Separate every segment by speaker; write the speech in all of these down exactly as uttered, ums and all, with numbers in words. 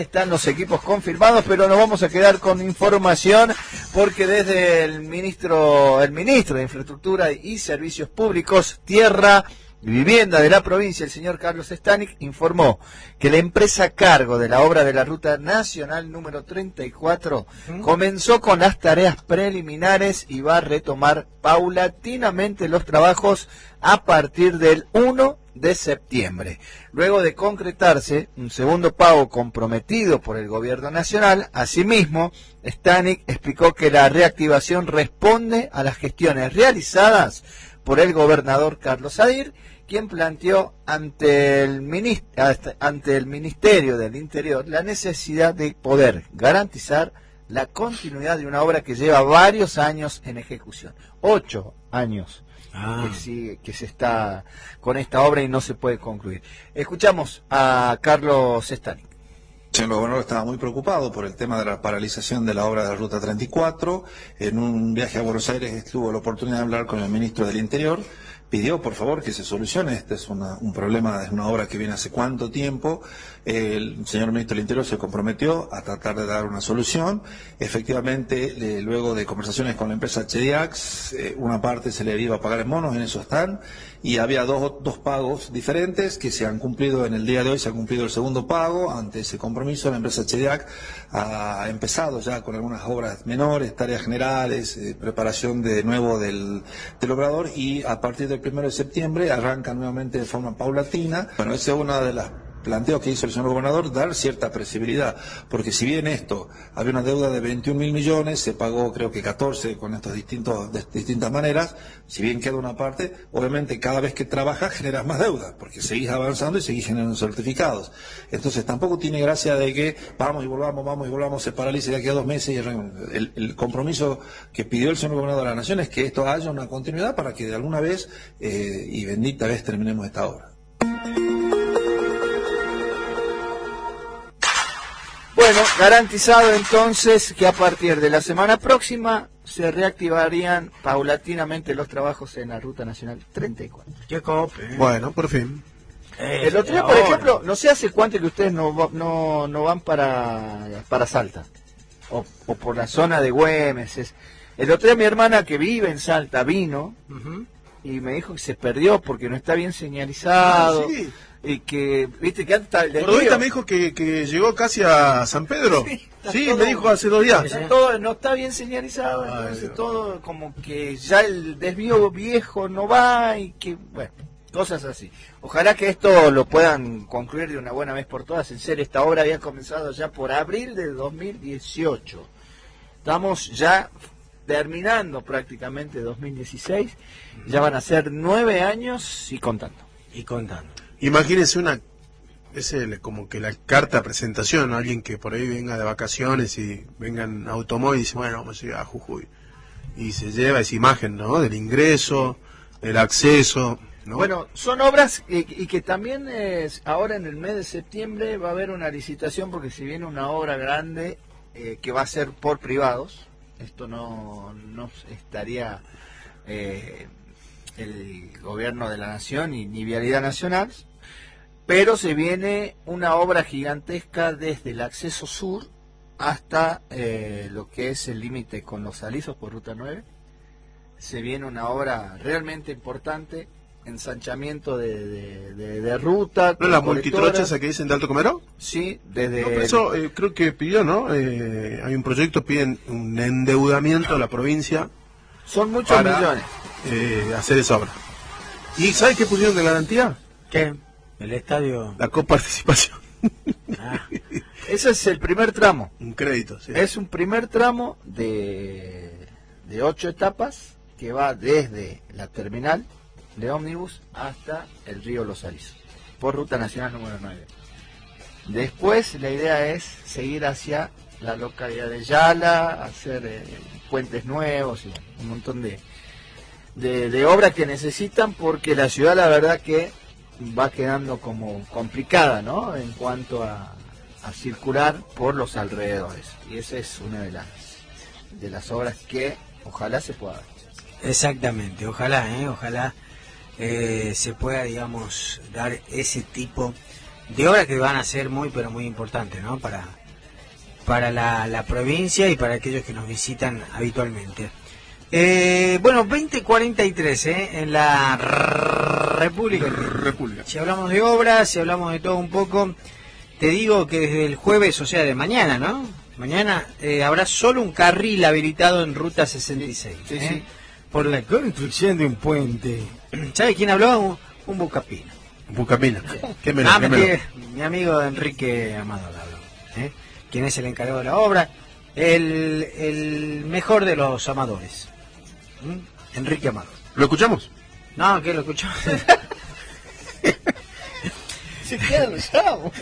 Speaker 1: Están los equipos confirmados, pero nos vamos a quedar con información porque desde el ministro, el ministro de Infraestructura y Servicios Públicos, Tierra y Vivienda de la provincia, el señor Carlos Stanic, informó que la empresa a cargo de la obra de la Ruta Nacional número treinta y cuatro ¿Mm? comenzó con las tareas preliminares y va a retomar paulatinamente los trabajos a partir del uno de septiembre. Luego de concretarse un segundo pago comprometido por el gobierno nacional, asimismo, Stanic explicó que la reactivación responde a las gestiones realizadas por el gobernador Carlos Sadir, quien planteó ante el, minist- ante el Ministerio del Interior la necesidad de poder garantizar la continuidad de una obra que lleva varios años en ejecución. Ocho años ah. que, sigue, que se está con esta obra y no se puede concluir. Escuchamos a Carlos Stanic.
Speaker 2: El señor gobernador estaba muy preocupado por el tema de la paralización de la obra de la Ruta treinta y cuatro. En un viaje a Buenos Aires tuvo la oportunidad de hablar con el ministro del Interior. Pidió, por favor, que se solucione. Este es una, un problema, es una obra que viene hace cuánto tiempo. El señor ministro del Interior se comprometió a tratar de dar una solución. Efectivamente, eh, luego de conversaciones con la empresa H D A X, eh, una parte se le iba a pagar en monos, en eso están, y había dos, dos pagos diferentes que se han cumplido en el día de hoy. Se ha cumplido el segundo pago. Ante ese compromiso, la empresa H D A X ha empezado ya con algunas obras menores, tareas generales, eh, preparación de nuevo del, del obrador, y a partir del primero de septiembre arranca nuevamente de forma paulatina. Bueno, esa es una de las planteos que hizo el señor gobernador, dar cierta previsibilidad, porque si bien esto, había una deuda de veintiún mil millones, se pagó creo que catorce con estas distintos, de distintas maneras, si bien queda una parte, obviamente cada vez que trabajas generas más deuda, porque seguís avanzando y seguís generando certificados. Entonces tampoco tiene gracia de que vamos y volvamos, vamos y volvamos, se paralice de aquí a dos meses y el, el compromiso que pidió el señor gobernador de la Nación es que esto haya una continuidad para que de alguna vez, eh, y bendita vez, terminemos esta obra.
Speaker 1: Bueno, garantizado entonces que a partir de la semana próxima se reactivarían paulatinamente los trabajos en la Ruta Nacional treinta y cuatro.
Speaker 3: ¡Qué cope!
Speaker 4: Bueno, por fin.
Speaker 1: Eh, el otro día, por ejemplo, no sé hace cuánto que ustedes no, no, no van para, para Salta, o, o por la zona de Güemes. Es, el otro día mi hermana que vive en Salta vino uh-huh. y me dijo que se perdió porque no está bien señalizado. Ah, sí. Y que, viste, que antes el
Speaker 4: Cordovita me dijo que, que llegó casi a San Pedro. Sí, sí todo, me dijo hace dos días.
Speaker 1: Está todo, no está bien señalizado, Ay, entonces Dios. Todo como que ya el desvío viejo no va y que, bueno, cosas así. Ojalá que esto lo puedan concluir de una buena vez por todas. En serio, esta obra había comenzado ya por abril de dos mil dieciocho. Estamos ya terminando prácticamente dos mil dieciséis. Ya van a ser nueve años y contando.
Speaker 3: Y contando.
Speaker 4: Imagínense una, es el, como que la carta de presentación, ¿no? Alguien que por ahí venga de vacaciones y venga en automóvil y dice, bueno, vamos a ir a Jujuy. Y se lleva esa imagen, ¿no? Del ingreso, del acceso, ¿no?
Speaker 1: Bueno, son obras y, y que también es, ahora en el mes de septiembre va a haber una licitación porque si viene una obra grande eh, que va a ser por privados, esto no, no estaría eh, el gobierno de la nación y ni Vialidad Nacional, pero se viene una obra gigantesca desde el acceso sur hasta eh, lo que es el límite con Los Alisos por Ruta nueve. Se viene una obra realmente importante, ensanchamiento de, de, de, de ruta.
Speaker 4: ¿No la multitrocha esa que dicen de Alto Comero?
Speaker 1: Sí, desde...
Speaker 4: No, pero eso eh, creo que pidió, ¿no? Eh, hay un proyecto, piden un endeudamiento a la provincia.
Speaker 1: Son muchos
Speaker 4: para,
Speaker 1: millones.
Speaker 4: Eh, hacer esa obra. ¿Y sabes qué pusieron de garantía?
Speaker 3: ¿Qué? El estadio.
Speaker 4: La coparticipación.
Speaker 1: Ah, ese es el primer tramo.
Speaker 4: Un crédito, sí.
Speaker 1: Es un primer tramo de, de ocho etapas que va desde la terminal de ómnibus hasta el río Los Alisos, por Ruta Nacional número nueve. Después la idea es seguir hacia la localidad de Yala, hacer eh, puentes nuevos y un montón de, de, de obras que necesitan, porque la ciudad la verdad que va quedando como complicada, ¿no? En cuanto a, a circular por los alrededores. Y esa es una de las de las obras que ojalá se pueda ver.
Speaker 3: Exactamente, ojalá, ¿eh? Ojalá eh, se pueda, digamos, dar ese tipo de obras que van a ser muy, pero muy importantes, ¿no? Para, para la, la provincia y para aquellos que nos visitan habitualmente. Eh, bueno, veinte cuarenta y tres, ¿eh? En la República.
Speaker 4: República.
Speaker 3: Si hablamos de obras, si hablamos de todo un poco, te digo que desde el jueves, o sea, de mañana, ¿no? Mañana eh, habrá solo un carril habilitado en Ruta sesenta y seis,
Speaker 1: Sí,
Speaker 3: ¿eh?
Speaker 1: sí.
Speaker 3: Por la construcción de un puente. ¿Sabe quién habló? Un, un bucapino.
Speaker 4: Bucapina. ¿Qué me
Speaker 3: Ah,
Speaker 4: lo, qué
Speaker 3: me
Speaker 4: me lo?
Speaker 3: tiene- mi amigo Enrique Amador habló, ¿eh? Quien es el encargado de la obra, el, el mejor de los amadores. ¿Mm? Enrique Amador.
Speaker 4: ¿Lo escuchamos?
Speaker 3: No, que lo escuchó.
Speaker 1: Si quieren, lo llamo.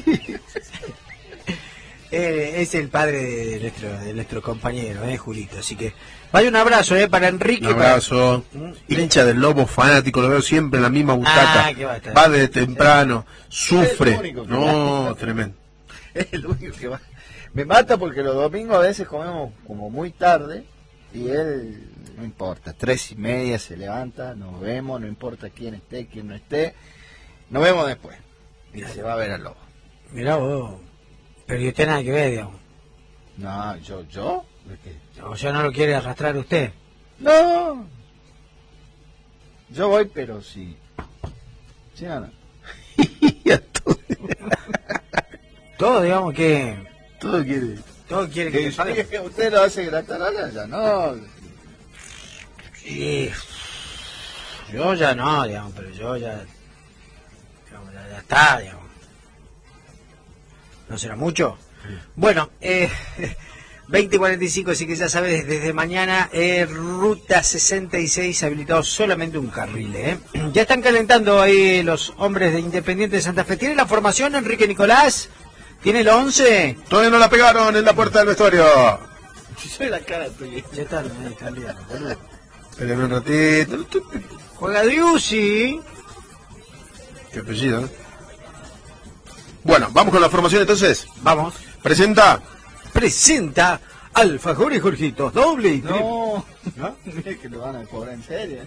Speaker 3: Eh, es el padre de nuestro, de nuestro compañero, eh, Julito. Así que vaya un abrazo eh, para Enrique.
Speaker 4: Un abrazo.
Speaker 3: para-
Speaker 4: Hincha del Lobo, fanático, lo veo siempre en la misma butaca.
Speaker 3: Ah, qué va a estar.
Speaker 4: Va desde temprano, sufre.
Speaker 1: Es el único que
Speaker 4: No, tremendo.
Speaker 1: Es el único que va. Me mata porque los domingos a veces comemos como muy tarde y él no importa, tres y media se levanta, nos vemos, no importa quién esté, quién no esté, nos vemos después y se va a ver al lobo.
Speaker 3: Mirá vos. Pero y usted nada que ver, digamos.
Speaker 1: No, yo, yo, ¿de qué?
Speaker 3: O sea, no lo quiere arrastrar usted.
Speaker 1: No, yo voy, pero sí, sí o no.
Speaker 4: Ya todo,
Speaker 3: Todo, digamos que.
Speaker 4: todo quiere.
Speaker 3: Todo quiere que,
Speaker 1: Que
Speaker 3: le pague.
Speaker 1: que usted lo hace gratar ahora, ya no.
Speaker 3: Y yo ya no, digamos, pero yo ya, digamos, ya, ya está, digamos. ¿No será mucho? Bueno, eh, veinte cuarenta y cinco, así que ya sabes, desde mañana, eh, Ruta sesenta y seis, habilitado solamente un carril, ¿eh? Ya están calentando ahí los hombres de Independiente de Santa Fe. ¿Tiene la formación, Enrique Nicolás? ¿Tiene el once?
Speaker 4: Todavía no la pegaron en la puerta del vestuario.
Speaker 1: Soy la cara tuya.
Speaker 3: Ya está, ahí está, olvídalo, boludo.
Speaker 4: Espérenme un ratito.
Speaker 3: Juega Driussi.
Speaker 4: Qué apellido, ¿no? Bueno, vamos con la formación entonces.
Speaker 3: Vamos.
Speaker 4: Presenta.
Speaker 3: Presenta Alfajores Jorgitos, doble y triple.
Speaker 1: No, no, mira que lo van a cobrar en serio.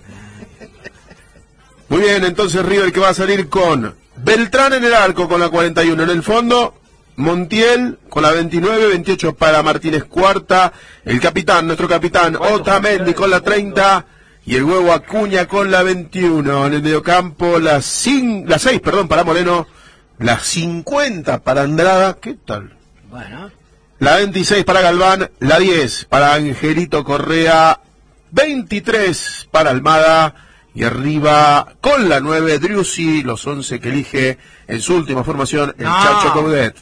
Speaker 4: Muy bien, entonces River que va a salir con Beltrán en el arco con la cuarenta y uno. En el fondo, Montiel con la veintinueve, veintiocho para Martínez Cuarta. El capitán, nuestro capitán, Otamendi con la treinta. Y el huevo Acuña con la veintiuno. En el mediocampo, la, cin- la seis, perdón, para Moreno. La cincuenta para Andrada. ¿Qué tal?
Speaker 3: Bueno,
Speaker 4: La veintiséis para Galván. La diez para Angelito Correa. veintitrés para Almada. Y arriba con la nueve, Driussi, los once que elige en su última formación, el
Speaker 3: No.
Speaker 4: Chacho Coudet.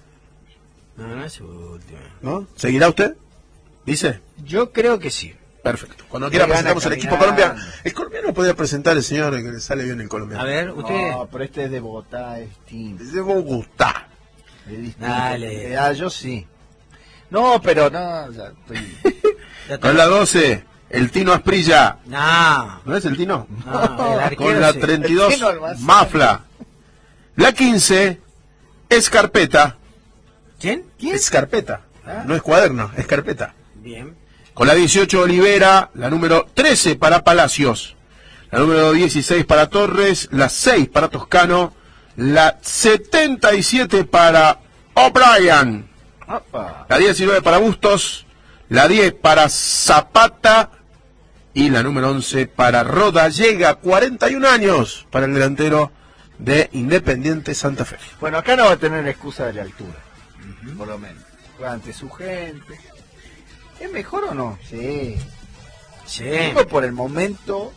Speaker 3: no, no es última.
Speaker 4: ¿No? ¿Seguirá usted? ¿Dice?
Speaker 3: Yo creo que sí.
Speaker 4: Perfecto. Cuando quiera
Speaker 1: Que gana
Speaker 4: presentamos el equipo
Speaker 1: caminando.
Speaker 4: colombiano. El colombiano podría presentar el señor que le sale bien el colombiano.
Speaker 3: A ver, usted.
Speaker 1: No, pero este es de Bogotá, es distinto.
Speaker 4: Es de Bogotá.
Speaker 1: Es distinto.
Speaker 3: Dale.
Speaker 1: Eh, ah, yo sí. No, pero no, ya estoy...
Speaker 3: Ya está.
Speaker 4: Con la doce, el Tino Asprilla.
Speaker 3: No,
Speaker 4: ¿No es el Tino?
Speaker 3: no, el arquero
Speaker 4: Con la
Speaker 3: sí.
Speaker 4: treinta y dos,
Speaker 1: El Tino Almazán.
Speaker 4: Mafla. La quince, Escarpeta.
Speaker 3: ¿Quién?
Speaker 4: Escarpeta.
Speaker 3: Ah.
Speaker 4: No es cuaderno, es carpeta.
Speaker 3: Bien.
Speaker 4: Con la dieciocho, Olivera. La número trece para Palacios. La número dieciséis para Torres. La seis para Toscano. La setenta y siete para O'Brien.
Speaker 1: Opa.
Speaker 4: La diecinueve para Bustos. La diez para Zapata. Y la número once para Roda. Llega a cuarenta y un años para el delantero de Independiente Santa Fe.
Speaker 1: Bueno, acá no va a tener excusa de la altura, por lo menos. Juega ante su gente. ¿Es mejor o no? Sí.
Speaker 3: Sí.
Speaker 1: Digo por el momento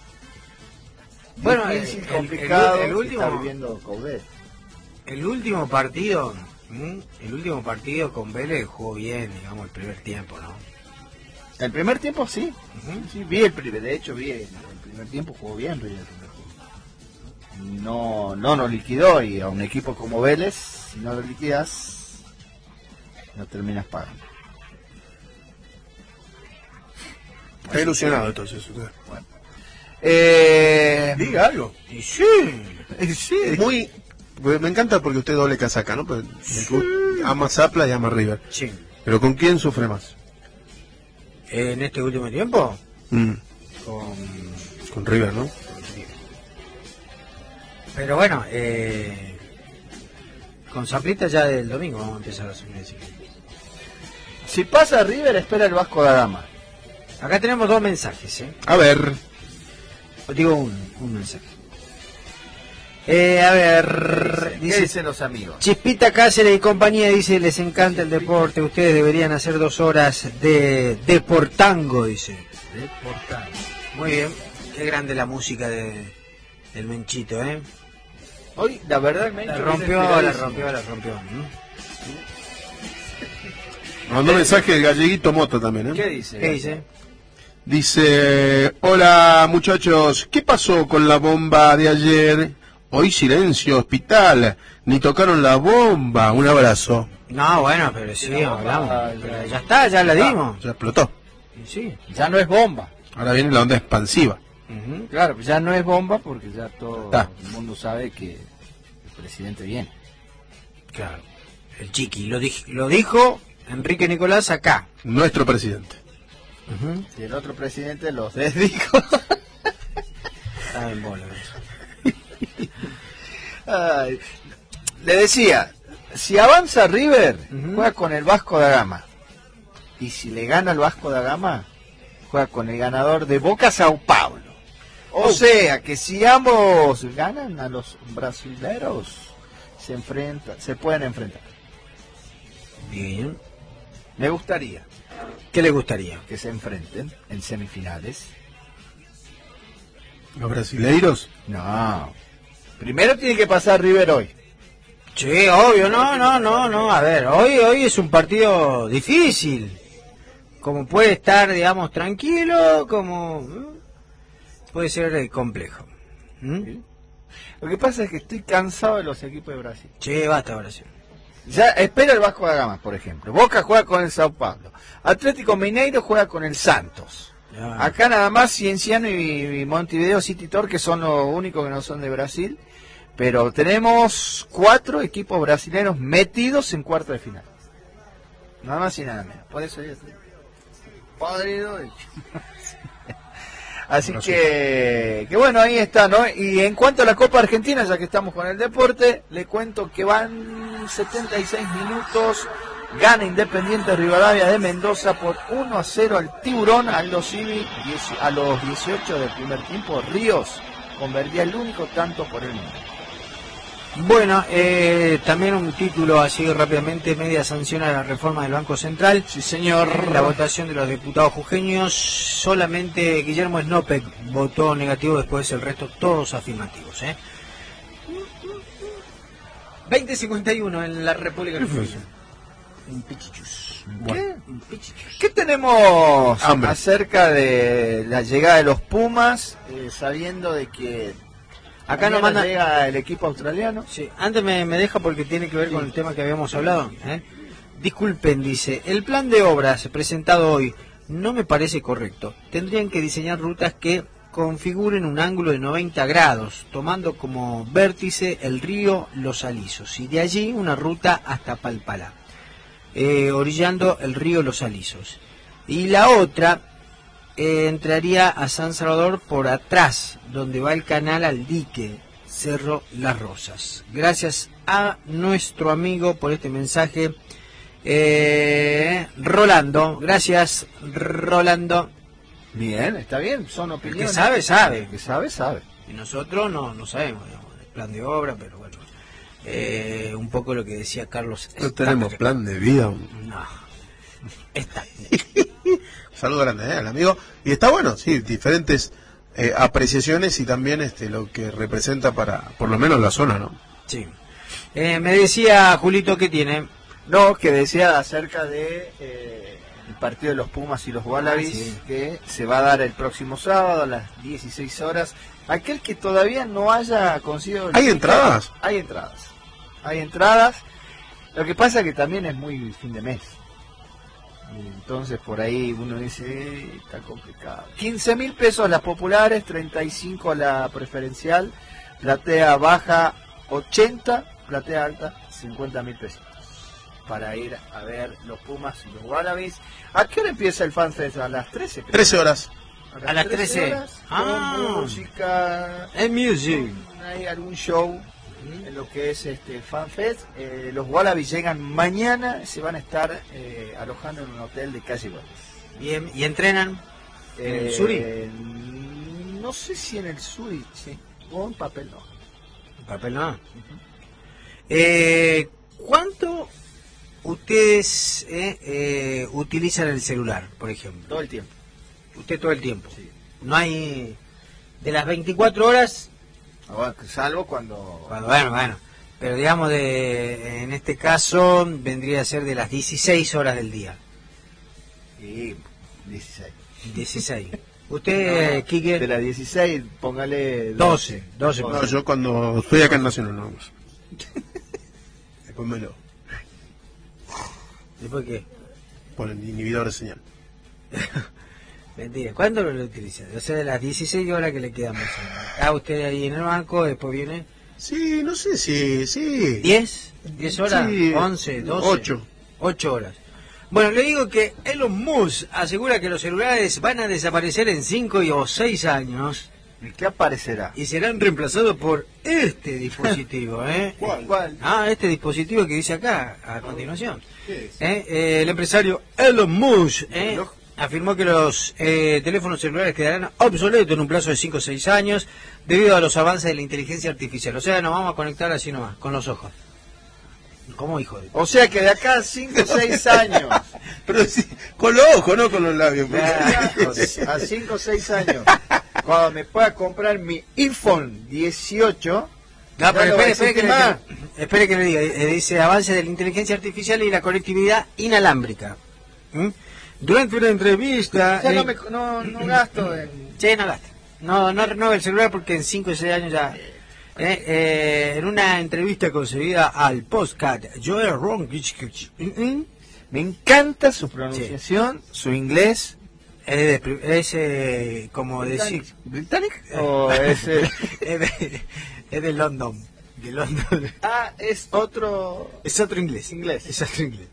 Speaker 3: Bueno,
Speaker 1: difícil,
Speaker 3: el- el-
Speaker 1: complicado
Speaker 3: el
Speaker 1: que
Speaker 3: último-
Speaker 1: está viviendo Coudet.
Speaker 3: El último partido, ¿m? el último partido con Vélez jugó bien, digamos, el primer tiempo, ¿no?
Speaker 1: El primer tiempo sí.
Speaker 3: Ujú.
Speaker 1: Sí, vi el primer, de hecho vi el, el primer tiempo, jugó bien River el primer tiempo. No, no nos liquidó y a un equipo como Vélez, si no lo liquidas, no terminas pagando.
Speaker 4: Está ilusionado entonces usted.
Speaker 1: Eh,
Speaker 4: Diga algo.
Speaker 3: Y sí,
Speaker 1: sí.
Speaker 4: Muy. Me encanta porque usted doble casaca, ¿no? Pues, ama Zapla y ama River.
Speaker 3: sí.
Speaker 4: Pero ¿con quién sufre más?
Speaker 3: En este último tiempo,
Speaker 4: Mm,
Speaker 3: con...
Speaker 4: con River, ¿no?
Speaker 3: Pero bueno, eh, Con Saprissa ya el domingo vamos a empezar a subir.
Speaker 1: Si pasa River, espera el Vasco da Gama.
Speaker 3: Acá tenemos dos mensajes, ¿eh?
Speaker 4: A ver.
Speaker 3: Digo un, un mensaje. Eh, a ver,
Speaker 1: ¿Qué
Speaker 3: dice,
Speaker 1: dicen los amigos?
Speaker 3: Chispita Cáceres y compañía dice, les encanta el deporte, ustedes deberían hacer dos horas de Deportango, dice. Deportango. Muy bien, qué grande la música de del Menchito, ¿eh?
Speaker 1: Hoy, la verdad, el Mencho
Speaker 3: La
Speaker 1: es
Speaker 3: rompió, la
Speaker 1: esperadísimo.
Speaker 3: rompió, la rompió. ¿no?
Speaker 4: Mandó mensaje el galleguito Mota también, ¿eh?
Speaker 1: ¿Qué dice?
Speaker 3: ¿Qué dice?
Speaker 4: Dice, hola muchachos, ¿qué pasó con la bomba de ayer? Hoy silencio, hospital, ni tocaron la bomba, un abrazo.
Speaker 3: No, bueno, pero sí,
Speaker 1: No,
Speaker 3: hablamos.
Speaker 1: ya-
Speaker 3: Pero ya está, ya la dimos.
Speaker 4: Ya explotó.
Speaker 3: Y sí.
Speaker 1: Ya no es bomba.
Speaker 4: Ahora viene la onda expansiva.
Speaker 3: Ujú.
Speaker 1: Claro, ya no es bomba porque ya todo
Speaker 4: Está.
Speaker 1: el mundo sabe que el presidente viene.
Speaker 3: Claro. El chiqui, lo, dij- lo dijo Enrique Nicolás acá.
Speaker 4: Nuestro presidente.
Speaker 3: Ujú.
Speaker 1: Y el otro presidente los desdijo.
Speaker 3: Está en bola eso.
Speaker 1: Ay, le decía, si avanza River,
Speaker 3: Ujú.
Speaker 1: juega con el Vasco da Gama. Y si le gana el Vasco da Gama, juega con el ganador de Boca Sao Paulo. O
Speaker 3: Oh.
Speaker 1: sea que si ambos ganan a los brasileros, se enfrentan, se pueden enfrentar.
Speaker 3: Bien.
Speaker 1: Me gustaría
Speaker 3: ¿Qué le gustaría?
Speaker 1: que se enfrenten en semifinales.
Speaker 4: ¿Los brasileiros?
Speaker 1: No. Primero tiene que pasar River hoy.
Speaker 3: Sí, obvio, no, no, no, no. A ver, hoy, hoy es un partido difícil. Como puede estar, digamos, tranquilo, como ¿eh? puede ser eh, complejo. ¿Mm?
Speaker 1: Lo que pasa es que estoy cansado de los equipos de Brasil.
Speaker 3: Sí, basta ahora sí.
Speaker 1: Ya espera el Vasco da Gama, por ejemplo. Boca juega con el Sao Paulo. Atlético Mineiro juega con el Santos.
Speaker 3: Ya.
Speaker 1: Acá nada más Cienciano y, y Montevideo City Torque, que son los únicos que no son de Brasil. Pero tenemos cuatro equipos brasileños metidos en cuarto de final. Nada más y nada menos. Por eso yo estoy podrido. de- Así que, que bueno, ahí está, ¿no? Y en cuanto a la Copa Argentina, ya que estamos con el deporte, le cuento que van setenta y seis minutos, gana Independiente Rivadavia de Mendoza por uno a cero al Tiburón, a los, Ibi, a los dieciocho del primer tiempo. Ríos convertía el único tanto por el mundo.
Speaker 3: Bueno, eh, también un título así rápidamente, media sanción a la reforma del Banco Central.
Speaker 1: Sí, señor.
Speaker 3: La votación de los diputados jujeños, solamente Guillermo Snopek votó negativo, después el resto todos afirmativos. ¿eh? veinte cincuenta y uno en la República Argentina. Impichichus.
Speaker 1: ¿Qué? ¿Qué tenemos
Speaker 4: Hambre.
Speaker 1: acerca de la llegada de los Pumas, eh, sabiendo de que
Speaker 3: Acá nos
Speaker 1: mañana
Speaker 3: manda...
Speaker 1: llega el equipo australiano?
Speaker 3: Sí, antes me, me deja porque tiene que ver con el tema que habíamos hablado. ¿eh? Disculpen, dice, el plan de obras presentado hoy no me parece correcto. Tendrían que diseñar rutas que configuren un ángulo de noventa grados, tomando como vértice el río Los Alisos y de allí una ruta hasta Palpalá, eh, orillando el río Los Alisos. Y la otra eh, entraría a San Salvador por atrás, donde va el canal al dique Cerro Las Rosas. Gracias a nuestro amigo por este mensaje, eh, Rolando. Gracias, Rolando.
Speaker 1: Bien, está bien, son opiniones.
Speaker 3: que sabe, sabe.
Speaker 1: El que sabe, sabe.
Speaker 3: Y nosotros no, no sabemos, digamos, el plan de obra, pero bueno, eh, un poco lo que decía Carlos.
Speaker 4: No tenemos plan de vida.
Speaker 3: No, está.
Speaker 4: Saludo grande ¿eh? al amigo. Y está bueno, sí, diferentes eh, apreciaciones y también este lo que representa para, por lo menos la zona, ¿no?
Speaker 3: Sí. Eh, me decía Julito que tiene.
Speaker 1: No, que decía acerca de eh, el partido de los Pumas y los Wallabies,
Speaker 3: Ah, sí.
Speaker 1: que se va a dar el próximo sábado a las dieciséis horas. Aquel que todavía no haya conseguido...
Speaker 4: ¿Hay entradas?
Speaker 1: Hay entradas. Hay entradas. Lo que pasa que también es muy fin de mes. Y entonces por ahí uno dice, eh, está complicado. quince mil pesos las populares, treinta y cinco la preferencial, platea baja ochenta, platea alta cincuenta mil pesos. Para ir a ver los Pumas y los Wallabies. ¿A qué hora empieza el FanFest? A las trece. creo.
Speaker 4: trece horas.
Speaker 3: A las trece.
Speaker 1: Horas,
Speaker 3: Ah.
Speaker 1: con música,
Speaker 3: El music.
Speaker 1: hay algún show en lo que es este FanFest. Eh, los Wallabies llegan mañana, se van a estar eh, alojando en un hotel de calle Wallace.
Speaker 3: Bien, ¿y entrenan en el
Speaker 1: Eh,
Speaker 3: Suri?
Speaker 1: No sé si en el Suri, sí. O en papel no.
Speaker 3: En papel no. Eh, ¿Cuánto ustedes eh, eh, utilizan el celular, por ejemplo?
Speaker 1: Todo el tiempo.
Speaker 3: Usted todo el tiempo.
Speaker 1: Sí.
Speaker 3: No hay... De las veinticuatro horas...
Speaker 1: Ahora, salvo cuando...
Speaker 3: Bueno, bueno, bueno. Pero digamos, de en este caso, vendría a ser de las dieciséis horas del día.
Speaker 1: Sí, dieciséis.
Speaker 3: dieciséis. Usted,
Speaker 1: No,
Speaker 3: Quique...
Speaker 1: de las dieciséis, póngale...
Speaker 3: doce. doce.
Speaker 4: No, yo cuando estoy acá en Nacional no vamos. Después me lo...
Speaker 3: ¿Después qué?
Speaker 4: Por el inhibidor de señal.
Speaker 3: Mentira. ¿Cuándo lo utiliza? O sea, de las dieciséis horas que le quedan más o menos. Ah, usted ahí en el banco, después viene...
Speaker 4: Sí, no sé si... Sí.
Speaker 3: ¿diez? ¿diez horas?
Speaker 4: Sí,
Speaker 3: ¿once? ¿doce?
Speaker 4: ocho.
Speaker 3: ocho horas. Bueno, le digo que Elon Musk asegura que los celulares van a desaparecer en cinco o seis años
Speaker 1: ¿Y qué aparecerá?
Speaker 3: y serán reemplazados por este dispositivo, ¿eh?
Speaker 1: ¿Cuál? ¿Cuál?
Speaker 3: Ah, este dispositivo que dice acá, a continuación.
Speaker 1: ¿Qué es?
Speaker 3: ¿Eh? Eh, el empresario Elon Musk ¿eh?
Speaker 1: reloj?
Speaker 3: afirmó que los eh, teléfonos celulares quedarán obsoletos en un plazo de cinco o seis años debido a los avances de la inteligencia artificial. O sea, nos vamos a conectar así nomás, con los ojos. ¿Cómo, hijo de...?
Speaker 1: O sea que de acá a cinco o seis años,
Speaker 4: Pero sí, con los ojos, no con los labios.
Speaker 1: a cinco o seis años, cuando me pueda comprar mi iPhone dieciocho,
Speaker 3: No,
Speaker 1: ya
Speaker 3: pero
Speaker 1: no va a
Speaker 3: espere, espere, que
Speaker 1: existir
Speaker 3: le,
Speaker 1: más.
Speaker 3: espere que le diga. Eh, Dice avance de la inteligencia artificial y la conectividad inalámbrica. ¿Mm? Durante una entrevista...
Speaker 1: Ya
Speaker 3: eh,
Speaker 1: no, me, no, no gasto en...
Speaker 3: Sí, no gasta. No, no renueva el celular porque en cinco o seis años ya... Eh, eh, en una entrevista concedida al podcast Joel Ronquich,
Speaker 1: Me encanta su pronunciación, su inglés.
Speaker 3: es, de- es, eh, como decir...
Speaker 1: ¿Británic? ¿O es el-
Speaker 3: es, de, es de London. De London.
Speaker 1: Ah, es otro...
Speaker 3: Es otro inglés.
Speaker 1: Inglés.
Speaker 3: Es otro inglés.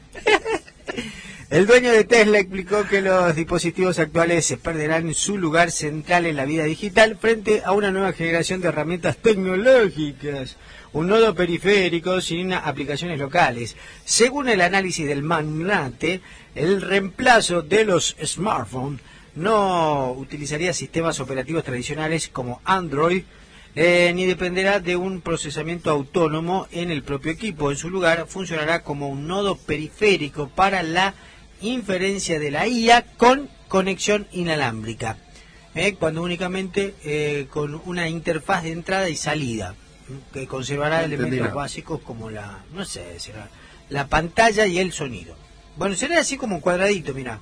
Speaker 3: El dueño de Tesla explicó que los dispositivos actuales se perderán su lugar central en la vida digital frente a una nueva generación de herramientas tecnológicas, un nodo periférico sin aplicaciones locales. Según el análisis del magnate, el reemplazo de los smartphones no utilizaría sistemas operativos tradicionales como Android, Eh, ni dependerá de un procesamiento autónomo en el propio equipo. En su lugar, funcionará como un nodo periférico para la inferencia de la I A con conexión inalámbrica, eh, cuando únicamente eh, con una interfaz de entrada y salida, que conservará elementos
Speaker 4: Entendido.
Speaker 3: básicos como la, no sé, será la pantalla y el sonido. Bueno, será así como un cuadradito, mira.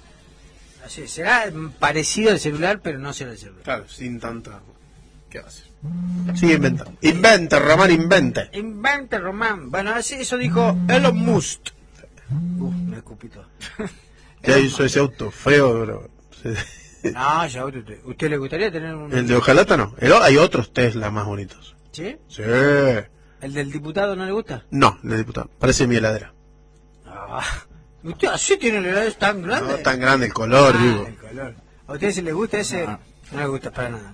Speaker 3: Así, será parecido al celular, pero no será el celular.
Speaker 4: Claro, sin tanta... ¿Qué haces? Sigue inventando. Inventa, Román, inventa.
Speaker 3: Invente, Román. Bueno, así eso dijo Elon Musk. Uf, me escupí todo.
Speaker 4: Ya hizo ese auto feo, pero...
Speaker 3: No, ya, usted, ¿usted le gustaría tener un...
Speaker 4: El de hojalata no. El o- hay otros Tesla más bonitos.
Speaker 3: ¿Sí?
Speaker 4: Sí.
Speaker 3: ¿El del diputado no le gusta?
Speaker 4: No, el de diputado. Parece mi heladera.
Speaker 3: Ah, ¿usted así tiene la edad tan grande?
Speaker 4: No tan grande el color,
Speaker 3: Ah,
Speaker 4: digo.
Speaker 3: el color. ¿A usted si le gusta ese?
Speaker 1: No.
Speaker 3: No le gusta para nada.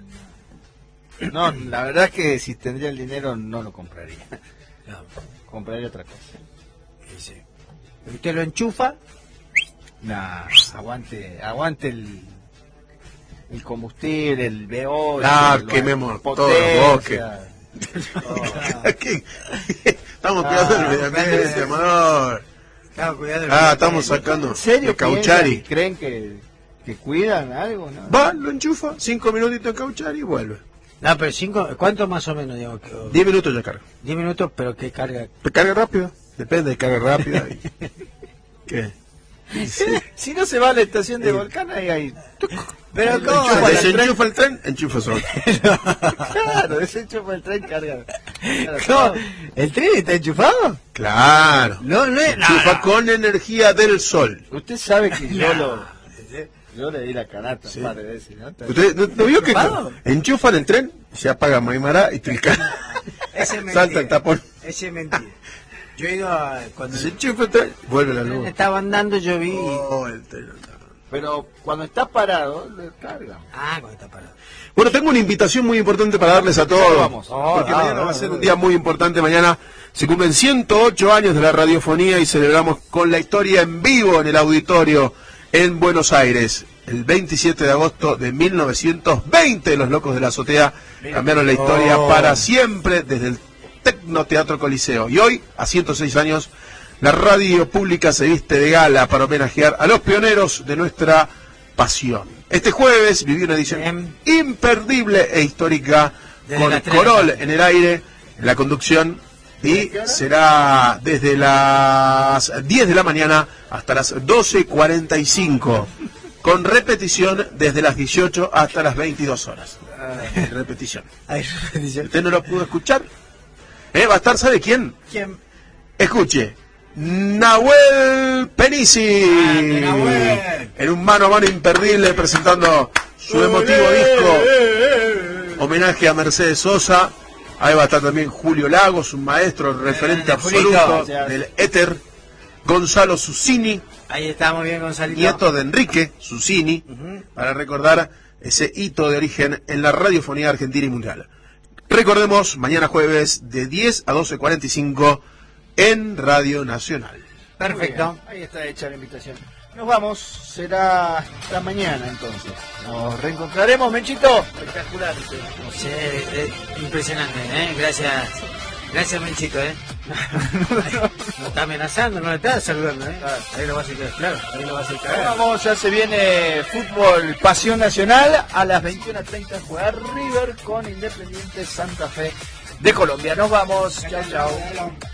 Speaker 1: No, la verdad es que si tendría el dinero no lo compraría.
Speaker 3: No,
Speaker 1: Compraría otra cosa.
Speaker 3: ese. ¿Usted lo enchufa?
Speaker 1: Nah, aguante, aguante el, el combustible, el V O.
Speaker 4: Ah,
Speaker 1: el-
Speaker 4: quememos
Speaker 1: la
Speaker 4: todos los bosques.
Speaker 1: potencia.
Speaker 4: ¿Qué? Estamos cuidando el medio ambiente, amor.
Speaker 3: Claro, cuidado.
Speaker 4: Ah, estamos sacando
Speaker 1: ¿En serio
Speaker 4: el Cauchari.
Speaker 1: piensan y creen que, que cuidan algo? ¿No?
Speaker 4: Va, lo enchufa, cinco minutitos en Cauchari y vuelve.
Speaker 3: No, pero cinco, ¿cuánto más o menos? Digo, que-
Speaker 4: Diez minutos ya carga.
Speaker 3: diez minutos, pero que carga.
Speaker 4: ¿Te carga rápido? Depende de carga rápida. Y... ¿Qué?
Speaker 1: Si no se va a la estación de Volcán, ahí hay...
Speaker 3: Pero
Speaker 1: ¿cómo?
Speaker 3: ¿cómo?
Speaker 1: Enchufa el tren.
Speaker 4: Desenchufa el tren, enchufa solo.
Speaker 1: Claro, desenchufa el tren, carga. Claro,
Speaker 3: ¿Cómo?
Speaker 1: todo.
Speaker 3: ¿El tren está enchufado?
Speaker 4: Claro.
Speaker 3: No, no es... no,
Speaker 4: Enchufa
Speaker 3: no.
Speaker 4: con energía del sol.
Speaker 1: Usted sabe que yo
Speaker 3: No.
Speaker 1: lo... Yo le di la canasta
Speaker 4: Sí.
Speaker 1: un par de veces, ¿no?
Speaker 4: ¿Usted no, no vio que
Speaker 3: ¿Enchufado?
Speaker 4: enchufan el tren, se apaga Maimara y Tilcán?
Speaker 3: Ese es mentira.
Speaker 4: Salta el tapón.
Speaker 3: Ese es mentira. Yo he ido a... Cuando
Speaker 4: Se enchufa el tren, vuelve la luz.
Speaker 3: estaba andando yo vi...
Speaker 4: Oh, el tren.
Speaker 1: Pero cuando está parado, le carga.
Speaker 3: Ah, cuando está parado.
Speaker 4: Bueno, tengo una invitación muy importante para darles a todos.
Speaker 1: Vamos.
Speaker 4: Porque
Speaker 1: Oh,
Speaker 4: mañana
Speaker 1: ah,
Speaker 4: va a ser
Speaker 1: ah,
Speaker 4: un día muy importante. Mañana se cumplen ciento ocho años de la radiofonía y celebramos con la historia en vivo en el auditorio en Buenos Aires. El veintisiete de agosto de mil novecientos veinte, los Locos de la Azotea cambiaron la historia
Speaker 1: Oh.
Speaker 4: para siempre desde el Tecnoteatro Coliseo. Y hoy, a ciento seis años, la radio pública se viste de gala para homenajear a los pioneros de nuestra pasión. Este jueves viví una edición
Speaker 3: Bien.
Speaker 4: imperdible e histórica
Speaker 3: Desde
Speaker 4: con
Speaker 3: las tres.
Speaker 4: Corol en el aire, en la conducción, y será desde las diez de la mañana hasta las doce cuarenta y cinco, con repetición desde las dieciocho hasta las veintidós horas. Repetición.
Speaker 3: Ay,
Speaker 4: Si usted no lo pudo escuchar, ¿eh? Va a estar, ¿sabe quién?
Speaker 3: ¿quién?
Speaker 4: Escuche, Nahuel Penisi,
Speaker 3: Ah, Nahuel.
Speaker 4: en un mano a mano imperdible presentando su emotivo disco, homenaje a Mercedes Sosa. Ahí va a estar también Julio Lagos, un maestro, referente
Speaker 3: Eh, Julito,
Speaker 4: absoluto
Speaker 1: gracias.
Speaker 4: del éter, Gonzalo Susini,
Speaker 3: Ahí estamos bien, Gonzalito.
Speaker 4: nieto de Enrique Susini,
Speaker 3: Ujú.
Speaker 4: para recordar ese hito de origen en la radiofonía argentina y mundial. Recordemos, mañana jueves de diez a doce cuarenta y cinco en Radio Nacional.
Speaker 3: Perfecto.
Speaker 1: Muy bien, ahí está hecha la invitación. Nos vamos, será hasta mañana entonces. Nos reencontraremos, Menchito. Espectacular.
Speaker 3: Sí, eh, impresionante, ¿eh? Gracias. Gracias, Menchito, ¿eh? No está amenazando, no le está saludando, ¿eh? Ahí lo va a hacer, claro, ahí lo va a hacer cagar.
Speaker 1: Vamos, ya se viene fútbol Pasión Nacional. A las veintiuna treinta jugar River con Independiente Santa Fe de Colombia. Nos vamos. Chao, chao.